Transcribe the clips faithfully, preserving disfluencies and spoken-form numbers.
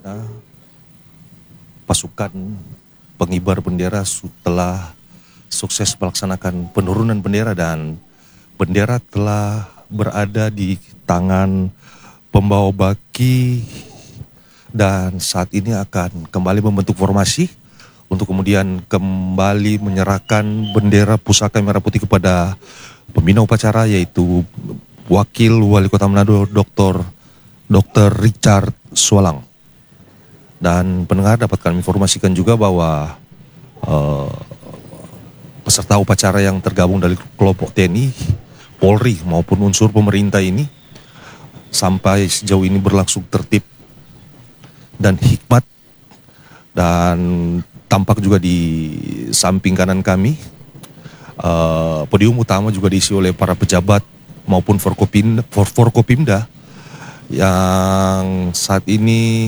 mana pasukan pengibar bendera setelah sukses melaksanakan penurunan bendera dan bendera telah berada di tangan pembawa baki dan saat ini akan kembali membentuk formasi untuk kemudian kembali menyerahkan bendera pusaka merah putih kepada pembina upacara yaitu Wakil Wali Kota Manado Doktor Dokter Richard Swalang. Dan pendengar dapat kami informasikan juga bahwa uh, peserta upacara yang tergabung dari kelompok T N I, Polri maupun unsur pemerintah ini sampai sejauh ini berlangsung tertib dan hikmat, dan tampak juga di samping kanan kami uh, podium utama juga diisi oleh para pejabat maupun Forkopimda, For, Forkopimda yang saat ini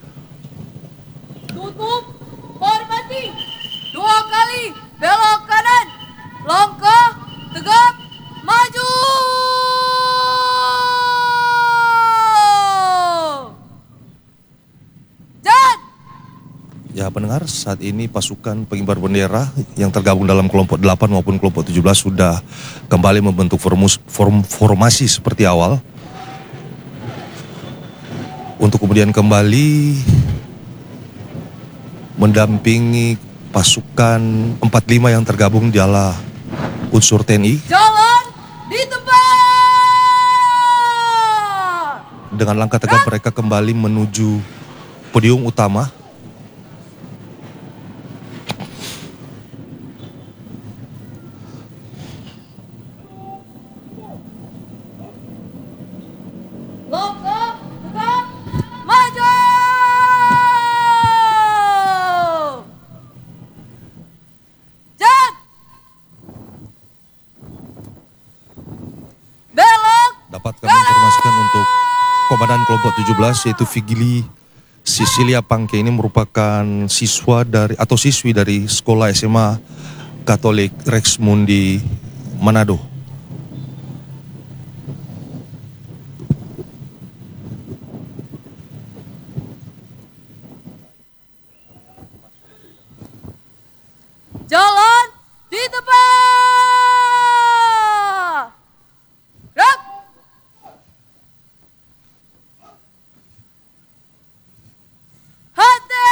tutup formasi dua kali belok kanan, langkah tegap maju. Jan. Ya pendengar, saat ini pasukan pengibar bendera yang tergabung dalam kelompok delapan maupun kelompok tujuh belas sudah kembali membentuk formus, form, formasi seperti awal untuk kemudian kembali mendampingi pasukan empat puluh lima yang tergabung di ala unsur T N I. Jalan di tempat. Dengan langkah tegap mereka kembali menuju podium utama. Langkah tegap maju. Jan. Belok. Dapat kami informasikan untuk komandan kelompok tujuh belas yaitu Vigili Sisilia Pangke ini merupakan siswa dari atau siswi dari sekolah S M A Katolik Rex Mundi Manado. Jalan di tempat. Gerak. Hati.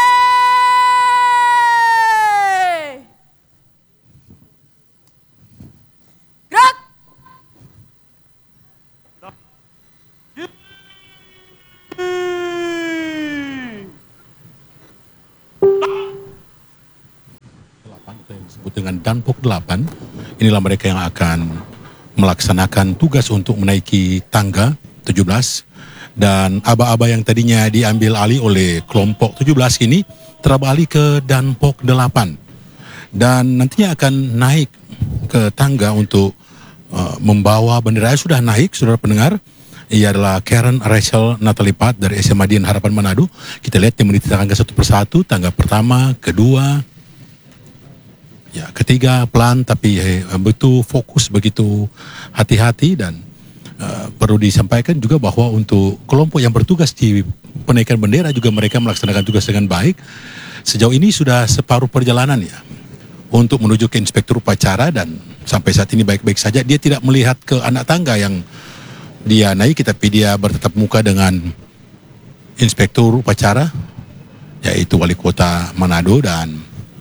Gerak. Yang disebut dengan Danpok delapan, inilah mereka yang akan melaksanakan tugas untuk menaiki tangga tujuh belas, dan aba-aba yang tadinya diambil alih oleh kelompok tujuh belas ini terabah alih ke Danpok delapan dan nantinya akan naik ke tangga untuk uh, membawa bendera. Sudah naik, saudara pendengar. Ia adalah Karen Rachel Natalipat dari S M A Dian Harapan Manado. Kita lihat yang meniti tangga satu persatu, tangga pertama, kedua, ya, ketiga pelan tapi eh, betul fokus, begitu hati-hati, dan uh, perlu disampaikan juga bahwa untuk kelompok yang bertugas di penaikan bendera juga mereka melaksanakan tugas dengan baik. Sejauh ini sudah separuh perjalanan ya untuk menuju ke inspektur upacara, dan sampai saat ini baik-baik saja. Dia tidak melihat ke anak tangga yang dia naiki, tapi dia bertatap muka dengan inspektur upacara yaitu Wali Kota Manado dan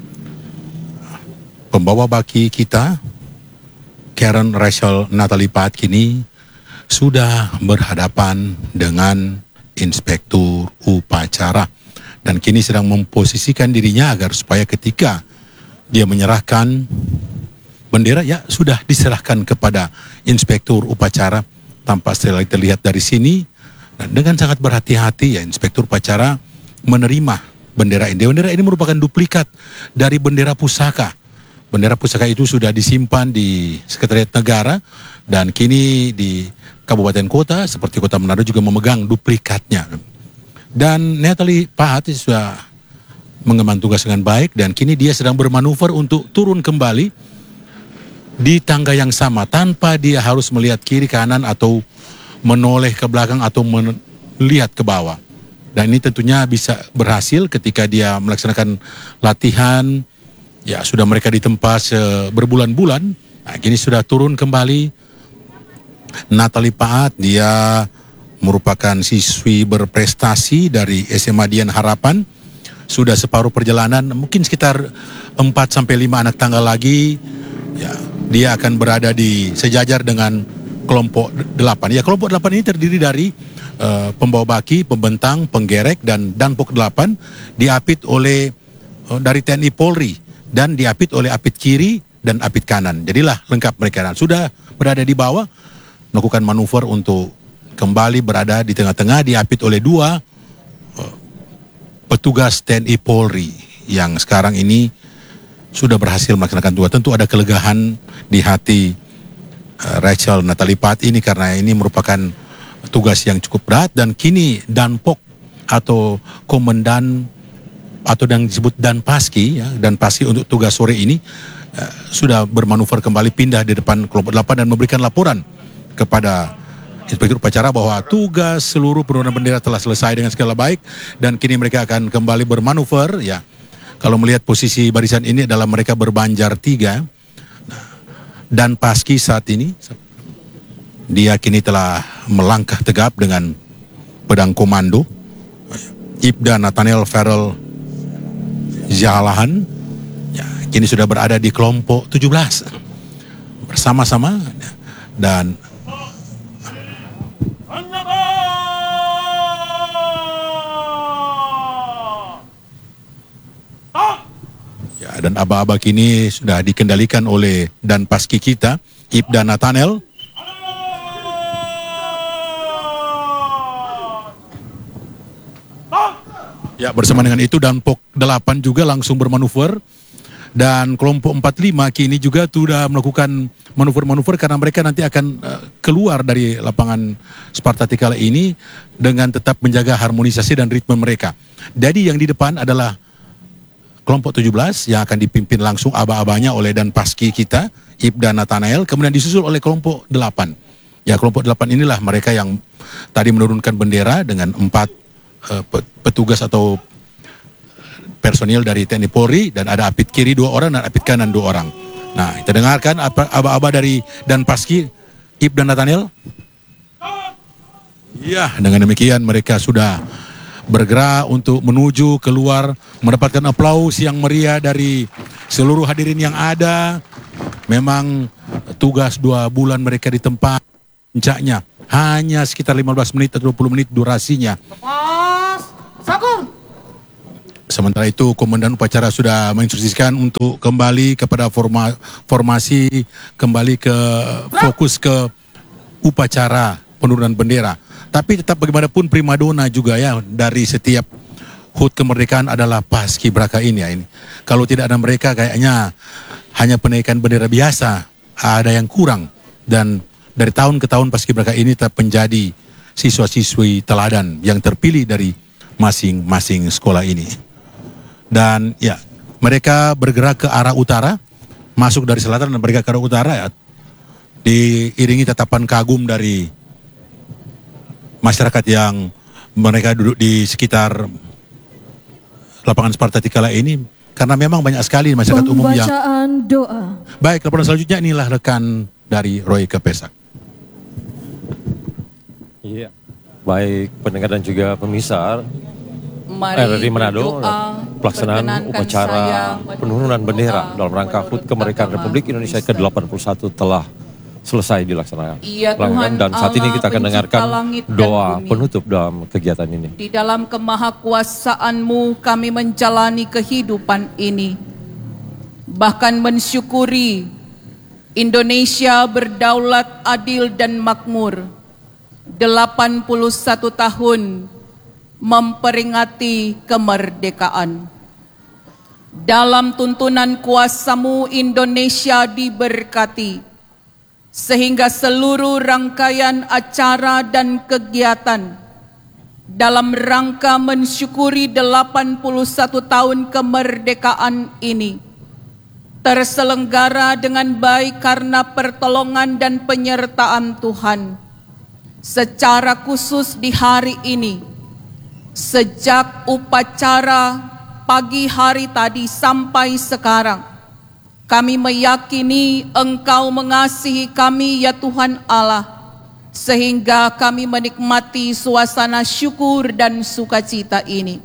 pembawa baki kita, Karen Rachel Natalipat, kini sudah berhadapan dengan inspektur upacara dan kini sedang memposisikan dirinya agar supaya ketika dia menyerahkan bendera, ya sudah diserahkan kepada inspektur upacara. Tanpa sekali terlihat dari sini, dan dengan sangat berhati-hati ya inspektur upacara menerima bendera ini. Bendera ini merupakan duplikat dari bendera pusaka. Bendera pusaka itu sudah disimpan di Sekretariat Negara dan kini di kabupaten kota seperti Kota Manado juga memegang duplikatnya. Dan Natalie Pahat sudah mengemban tugas dengan baik dan kini dia sedang bermanuver untuk turun kembali di tangga yang sama tanpa dia harus melihat kiri kanan atau menoleh ke belakang atau melihat ke bawah. Dan ini tentunya bisa berhasil ketika dia melaksanakan latihan. Ya, sudah mereka ditempa berbulan-bulan. Nah, kini sudah turun kembali. Natali Paat, dia merupakan siswi berprestasi dari S M A Dian Harapan. Sudah separuh perjalanan, mungkin sekitar empat sampai lima anak tangga lagi. Ya, dia akan berada di sejajar dengan kelompok delapan. Ya, kelompok delapan ini terdiri dari uh, pembawa baki, pembentang, penggerek, dan danpok delapan, diapit oleh uh, dari T N I Polri dan diapit oleh apit kiri dan apit kanan. Jadilah lengkap mereka. Dan sudah berada di bawah, melakukan manuver untuk kembali berada di tengah-tengah, diapit oleh dua uh, petugas T N I Polri yang sekarang ini sudah berhasil melaksanakan tugas. Tentu ada kelegahan di hati uh, Rachel Natali Paat ini karena ini merupakan tugas yang cukup berat, dan kini Danpok atau komandan atau yang disebut Danpaski, ya, Danpaski untuk tugas sore ini uh, sudah bermanuver kembali pindah di depan kelompok delapan dan memberikan laporan kepada Inspektur Upacara bahwa tugas seluruh penurunan bendera telah selesai dengan segala baik, dan kini mereka akan kembali bermanuver. Ya, kalau melihat posisi barisan ini adalah mereka berbanjar tiga. Dan Paski saat ini dia kini telah melangkah tegap dengan pedang komando. Ibda Nathaniel Farrell Jalahan, ya, kini sudah berada di kelompok tujuh belas bersama-sama, dan dan aba-aba kini sudah dikendalikan oleh Danpaski kita, Ibda Nathaniel. Ya, bersama dengan itu Danpok delapan juga langsung bermanuver, dan kelompok empat puluh lima kini juga sudah melakukan manuver-manuver karena mereka nanti akan uh, keluar dari lapangan Sparta Tikala ini dengan tetap menjaga harmonisasi dan ritme mereka. Jadi yang di depan adalah kelompok tujuh belas yang akan dipimpin langsung aba-abanya oleh Danpaski kita, Ibda Nathaniel, kemudian disusul oleh kelompok delapan. Ya, kelompok delapan inilah mereka yang tadi menurunkan bendera dengan empat uh, petugas atau personil dari T N I Polri, dan ada apit kiri dua orang dan apit kanan dua orang. Nah, kita dengarkan aba-aba dari Danpaski, Ibda Nathaniel. Ya, dengan demikian mereka sudah bergerak untuk menuju keluar, mendapatkan aplaus yang meriah dari seluruh hadirin yang ada. Memang tugas dua bulan mereka di tempat puncaknya hanya sekitar lima belas menit atau dua puluh menit durasinya. Lepas, sakur. Sementara itu komandan upacara sudah menginstruksikan untuk kembali kepada forma, formasi, kembali ke fokus ke upacara penurunan bendera. Tapi tetap bagaimanapun primadona juga ya dari setiap H U T kemerdekaan adalah Paski Braka ini ya ini. Kalau tidak ada mereka kayaknya hanya penaikan bendera biasa, ada yang kurang. Dan dari tahun ke tahun Paski Braka ini tetap menjadi siswa-siswi teladan yang terpilih dari masing-masing sekolah ini. Dan ya, mereka bergerak ke arah utara, masuk dari selatan dan bergerak ke arah utara ya, diiringi tatapan kagum dari masyarakat yang mereka duduk di sekitar lapangan Sparta Tikala ini, karena memang banyak sekali masyarakat umum yang pembacaan doa. Baik, laporan selanjutnya inilah rekan dari Roy Kepesak. Iya, baik pendengar dan juga pemirsa Mari R R I Manado, berdoa, pelaksanaan perkenankan upacara saya penurunan bendera dalam rangka H U T Kemerdekaan menurut Republik Indonesia ke delapan puluh satu telah selesai dilaksanakan. Iya, Pelanggan, Tuhan dan saat ini Allah, kita akan pencipta dengarkan langit dan doa bumi. penutup dalam kegiatan ini. Di dalam kemahakuasaan-Mu kami menjalani kehidupan ini. Bahkan mensyukuri Indonesia berdaulat, adil dan makmur. delapan puluh satu tahun memperingati kemerdekaan. Dalam tuntunan kuasa-Mu Indonesia diberkati, sehingga seluruh rangkaian acara dan kegiatan dalam rangka mensyukuri delapan puluh satu tahun kemerdekaan ini terselenggara dengan baik karena pertolongan dan penyertaan Tuhan. Secara khusus di hari ini, Sejak upacara pagi hari tadi sampai sekarang, kami meyakini Engkau mengasihi kami ya Tuhan Allah, sehingga kami menikmati suasana syukur dan sukacita ini.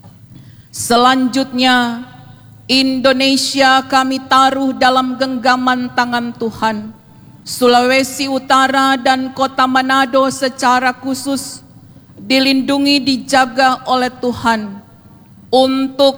Selanjutnya, Indonesia kami taruh dalam genggaman tangan Tuhan. Sulawesi Utara dan Kota Manado secara khusus dilindungi, dijaga oleh Tuhan untuk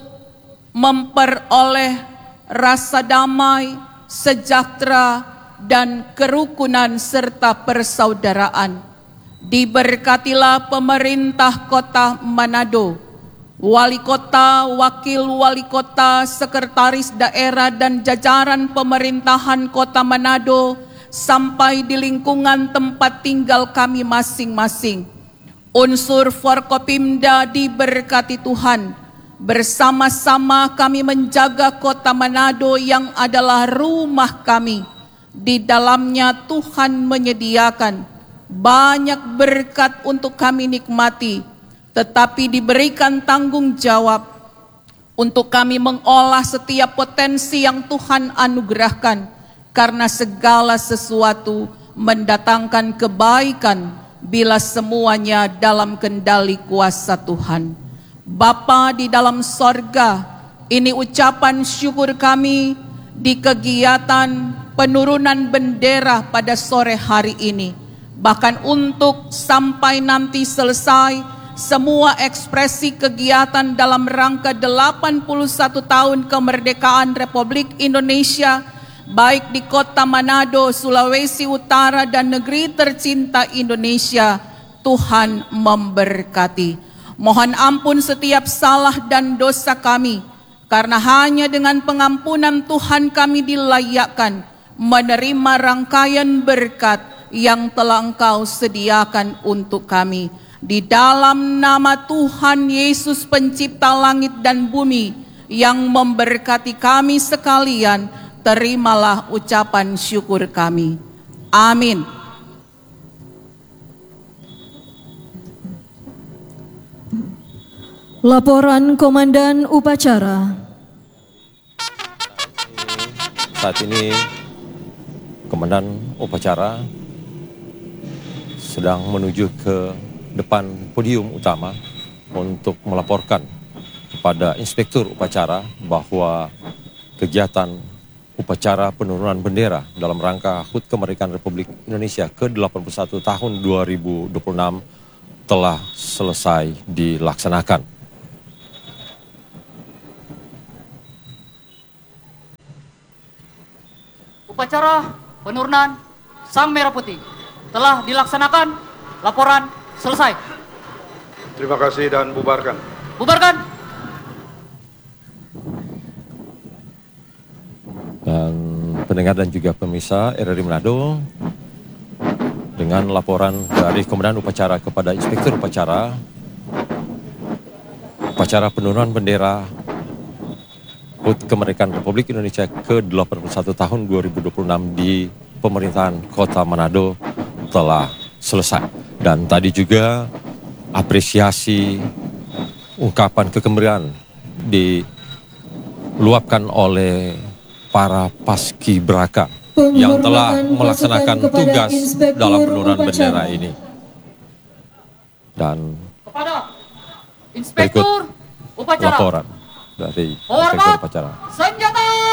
memperoleh rasa damai, sejahtera, dan kerukunan serta persaudaraan. Diberkatilah pemerintah Kota Manado, wali kota, wakil wali kota, sekretaris daerah, dan jajaran pemerintahan Kota Manado sampai di lingkungan tempat tinggal kami masing-masing. Unsur Forkopimda diberkati Tuhan. Bersama-sama kami menjaga Kota Manado yang adalah rumah kami. Di dalamnya Tuhan menyediakan banyak berkat untuk kami nikmati, tetapi diberikan tanggung jawab untuk kami mengolah setiap potensi yang Tuhan anugerahkan, karena segala sesuatu mendatangkan kebaikan bila semuanya dalam kendali kuasa Tuhan. Bapa di dalam sorga, ini ucapan syukur kami di kegiatan penurunan bendera pada sore hari ini. Bahkan untuk sampai nanti selesai semua ekspresi kegiatan dalam rangka delapan puluh satu tahun kemerdekaan Republik Indonesia, baik di Kota Manado, Sulawesi Utara, dan negeri tercinta Indonesia, Tuhan memberkati. Mohon ampun setiap salah dan dosa kami, karena hanya dengan pengampunan Tuhan kami dilayakkan menerima rangkaian berkat yang telah Engkau sediakan untuk kami. Di dalam nama Tuhan Yesus pencipta langit dan bumi yang memberkati kami sekalian, terimalah ucapan syukur kami. Amin. Laporan Komandan Upacara. Saat ini Komandan Upacara sedang menuju ke depan podium utama untuk melaporkan kepada Inspektur Upacara bahwa kegiatan upacara penurunan bendera dalam rangka H U T Kemerdekaan Republik Indonesia ke delapan puluh satu tahun dua ribu dua puluh enam telah selesai dilaksanakan. Upacara penurunan Sang Merah Putih telah dilaksanakan. Laporan selesai. Terima kasih dan bubarkan. Bubarkan. Dan pendengar dan juga pemirsa R R I Manado, dengan laporan dari Komandan Upacara kepada Inspektur Upacara, upacara penurunan bendera H U T Kemerdekaan Republik Indonesia ke delapan puluh satu tahun dua ribu dua puluh enam di pemerintahan Kota Manado telah selesai. Dan tadi juga apresiasi ungkapan kegembiraan diluapkan oleh para paskibraka yang telah melaksanakan tugas dalam penurunan bendera ini. Dan Kepada Inspektur Upacara, laporan dari Inspektur Upacara. Senjata!